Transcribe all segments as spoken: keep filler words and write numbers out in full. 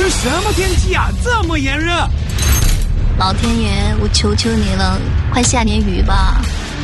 这什么天气啊，这么炎热？ 老天爷，我求求你了，快下点雨吧。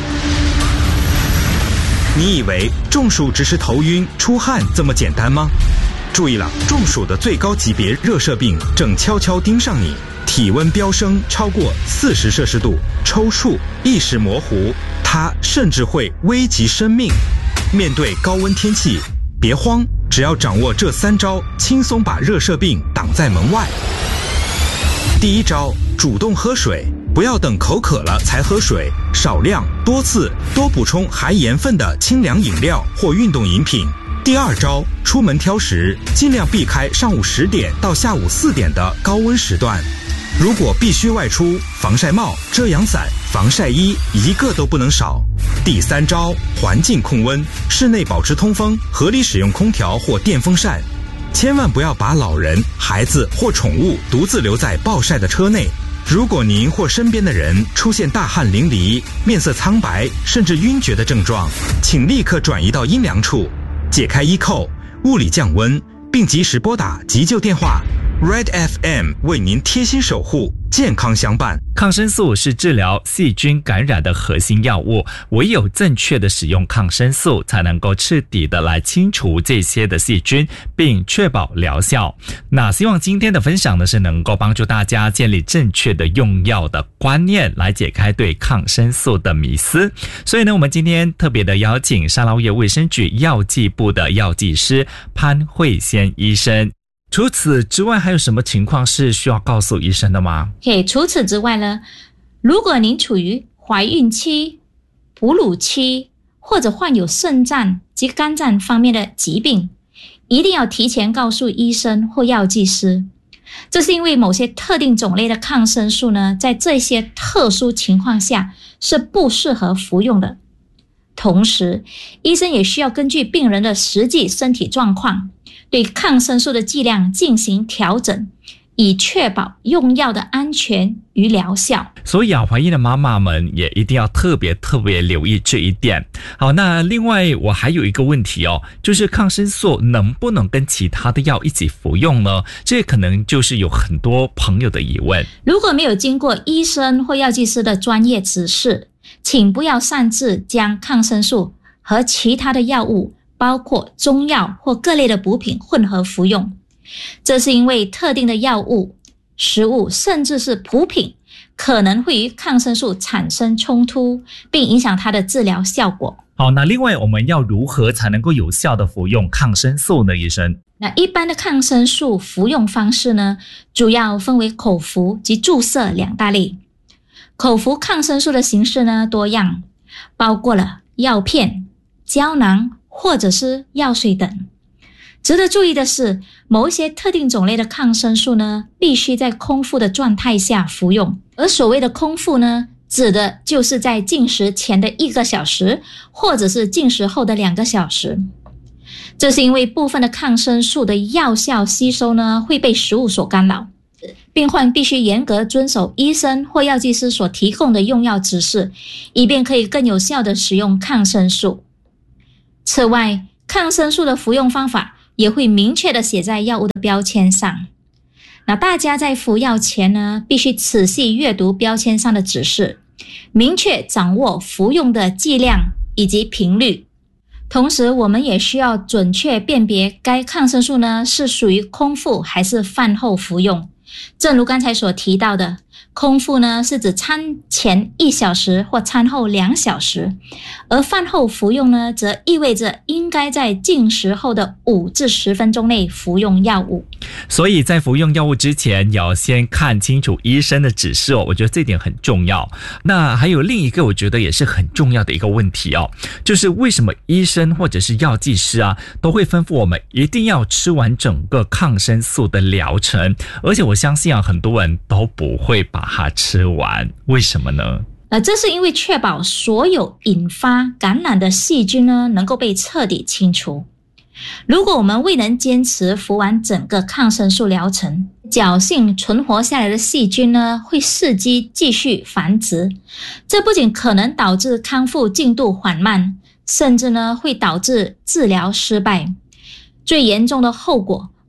你以为中暑只是头晕出汗这么简单吗？注意了，中暑的最高级别热射病正悄悄盯上你，体温飙升超过四十摄氏度，抽搐、意识模糊，它甚至会危及生命。面对高温天气，别慌，只要掌握这三招，轻松把热射病挡在门外。第一招，主动喝水，不要等口渴了才喝水，少量、多次、多补充含盐分的清凉饮料或运动饮品。第二招，出门挑食，尽量避开上午十点到下午四点的高温时段。如果必须外出，防晒帽、遮阳伞、防晒衣一个都不能少。第三招，环境控温，室内保持通风，合理使用空调或电风扇。千万不要把老人、孩子或宠物独自留在暴晒的车内。如果您或身边的人出现大汗淋漓、面色苍白甚至晕厥的症状，请立刻转移到阴凉处，解开衣扣，物理降温，并及时拨打急救电话。Red F M 为您贴心守护，健康相伴。 抗生素是治疗细菌感染的核心药物，唯有正确的使用抗生素，才能够彻底的来清除这些的细菌，并确保疗效。那希望今天的分享呢，是能够帮助大家建立正确的用药的观念，来解开对抗生素的迷思。所以呢，我们今天特别的邀请沙捞越卫生局药剂部的药剂师潘慧仙医生。除此之外，还有什么情况是需要告诉医生的吗？ okay, 除此之外呢，如果您处于怀孕期、哺乳期，或者患有肾脏及肝脏方面的疾病，一定要提前告诉医生或药剂师。这是因为某些特定种类的抗生素呢，在这些特殊情况下是不适合服用的。同时，医生也需要根据病人的实际身体状况，对抗生素的剂量进行调整，以确保用药的安全与疗效。 所以啊，怀孕的妈妈们也一定要特别特别留意这一点。好，那另外我还有一个问题哦，就是抗生素能不能跟其他的药一起服用呢？这可能就是有很多朋友的疑问。 如果没有经过医生或药剂师的专业指示，请不要擅自将抗生素和其他的药物，包括中药或各类的补品混合服用。这是因为特定的药物、食物甚至是补品可能会与抗生素产生冲突，并影响它的治疗效果。 好，那另外我们要如何才能够有效的服用抗生素呢，医生？ 那一般的抗生素服用方式呢，主要分为口服及注射两大类。口服抗生素的形式呢多样，包括了药片、胶囊或者是药水等。值得注意的是，某一些特定种类的抗生素呢，必须在空腹的状态下服用。而所谓的空腹呢，指的就是在进食前的一个小时，或者是进食后的两个小时。这是因为部分的抗生素的药效吸收呢，会被食物所干扰。病患必须严格遵守医生或药剂师所提供的用药指示，以便可以更有效地使用抗生素。此外，抗生素的服用方法也会明确地写在药物的标签上。那大家在服药前呢，必须仔细阅读标签上的指示，明确掌握服用的剂量以及频率。同时，我们也需要准确辨别该抗生素呢是属于空腹还是饭后服用。正如刚才所提到的，空腹呢是指餐前一小时或餐后两小时，而饭后服用呢，则意味着应该在进食后的五至十分钟内服用药物。 所以在服用药物之前，要先看清楚医生的指示哦，我觉得这点很重要。那还有另一个我觉得也是很重要的一个问题哦，就是为什么医生或者是药剂师啊，都会吩咐我们一定要吃完整个抗生素的疗程，而且我相信啊，很多人都不会把它吃完，为什么呢？ 呃，这是因为确保所有引发感染的细菌呢，能够被彻底清除。如果我们未能坚持服完整个抗生素疗程，侥幸存活下来的细菌呢，会伺机继续繁殖。这不仅可能导致康复进度缓慢，甚至呢会导致治疗失败。最严重的后果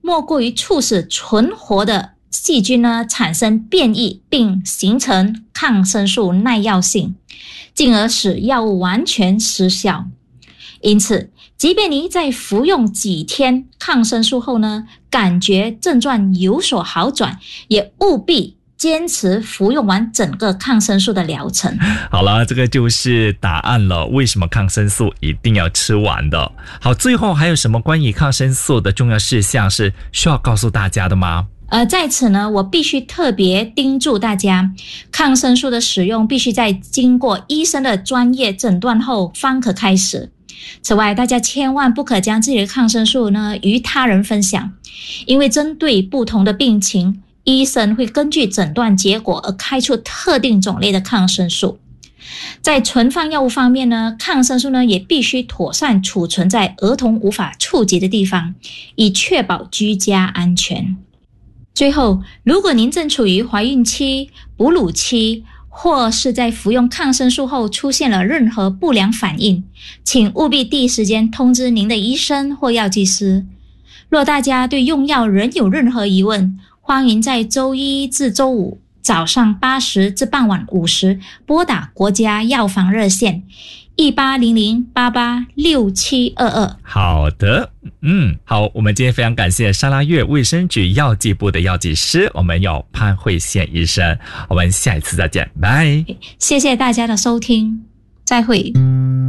莫过于促使存活的细菌呢产生变异，并形成抗生素耐药性，进而使药物完全失效。因此，即便你在服用几天抗生素后呢，感觉症状有所好转，也务必坚持服用完整个抗生素的疗程。 好了，这个就是答案了，为什么抗生素一定要吃完的。好，最后还有什么关于抗生素的重要事项是需要告诉大家的吗？ 呃，在此呢，我必须特别叮嘱大家，抗生素的使用必须在经过医生的专业诊断后方可开始。此外，大家千万不可将自己的抗生素呢与他人分享，因为针对不同的病情，医生会根据诊断结果而开出特定种类的抗生素。在存放药物方面呢，抗生素呢也必须妥善储存在儿童无法触及的地方，以确保居家安全。最后，如果您正处于怀孕期、哺乳期，或是在服用抗生素后出现了任何不良反应，请务必第一时间通知您的医生或药剂师。若大家对用药仍有任何疑问，欢迎在周一至周五早上八时至傍晚五时拨打国家药房热线一八零零八八六七二二。 好的，嗯，好，我们今天非常感谢沙拉越卫生局药剂部的药剂师，我们有潘慧宪医生，我们下一次再见，拜。 谢谢大家的收听，再会。